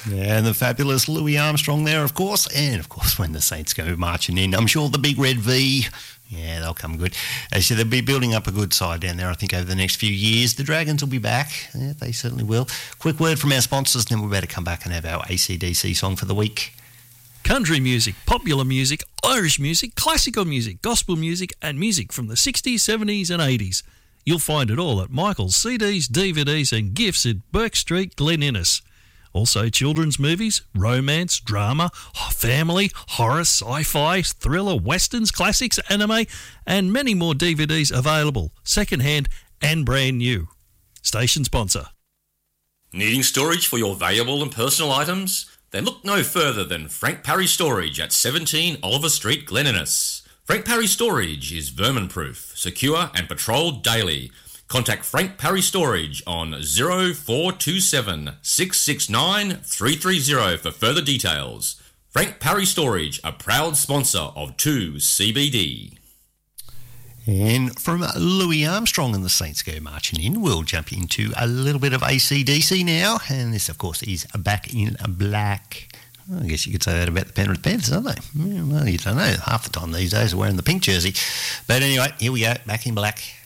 Yeah, and the fabulous Louis Armstrong there, of course. And, of course, when the Saints go marching in, I'm sure the big red V, yeah, they'll come good. So they'll be building up a good side down there, I think, over the next few years. The Dragons will be back. Yeah, they certainly will. Quick word from our sponsors, and then we better come back and have our AC/DC song for the week. Country music, popular music, Irish music, classical music, gospel music, and music from the 60s, 70s, and 80s. You'll find it all at Michael's CDs, DVDs, and gifts at Burke Street, Glen Innes. Also children's movies, romance, drama, family, horror, sci-fi, thriller, westerns, classics, anime, and many more DVDs available, second-hand and brand new. Station sponsor. Needing storage for your valuable and personal items? Then look no further than Frank Parry Storage at 17 Oliver Street, Glen Innes. Frank Parry Storage is vermin-proof, secure and patrolled daily. Contact Frank Parry Storage on 0427 669 330 for further details. Frank Parry Storage, a proud sponsor of 2CBD. And from Louis Armstrong and the Saints go marching in, we'll jump into a little bit of AC/DC now. And this, of course, is Back in Black. I guess you could say that about the Penrith Panthers, aren't they? Well, you don't know. Half the time these days they're wearing the pink jersey. But anyway, here we go, Back in Black.